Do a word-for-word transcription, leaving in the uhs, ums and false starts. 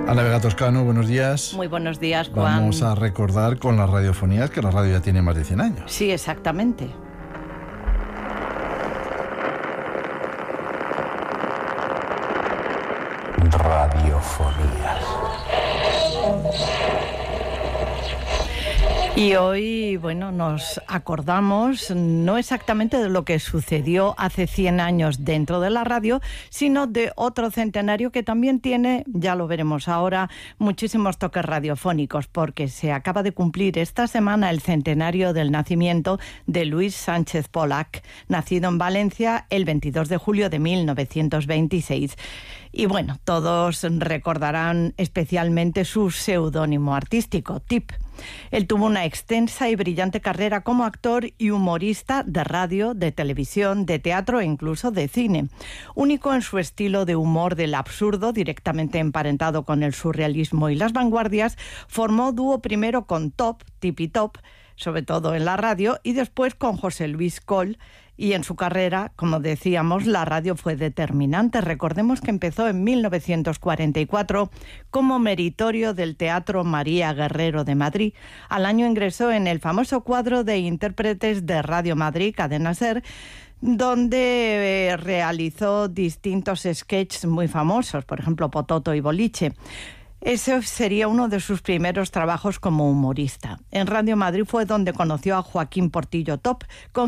Ana Vega Toscano, buenos días. Muy buenos días, Juan. Vamos a recordar con las radiofonías que la radio ya tiene más de cien años. Sí, exactamente. Radiofonías. Y hoy, bueno, nos acordamos no exactamente de lo que sucedió hace cien años dentro de la radio, sino de otro centenario que también tiene, ya lo veremos ahora, muchísimos toques radiofónicos, porque se acaba de cumplir esta semana el centenario del nacimiento de Luis Sánchez Pollack, nacido en Valencia el veintidós de julio de mil novecientos veintiséis. Y bueno, todos recordarán especialmente su seudónimo artístico, Tip. Él tuvo una extensa y brillante carrera como actor y humorista de radio, de televisión, de teatro e incluso de cine. Único en su estilo de humor del absurdo, directamente emparentado con el surrealismo y las vanguardias, formó dúo primero con Top, Tip y Top, sobre todo en la radio, y después con José Luis Coll. Y en su carrera, como decíamos, la radio fue determinante. Recordemos que empezó en mil novecientos cuarenta y cuatro como meritorio del Teatro María Guerrero de Madrid. Al año ingresó en el famoso cuadro de intérpretes de Radio Madrid, Cadena SER, donde eh, realizó distintos sketches muy famosos, por ejemplo, Pototo y Boliche. Ese sería uno de sus primeros trabajos como humorista. En Radio Madrid fue donde conoció a Joaquín Portillo Top, con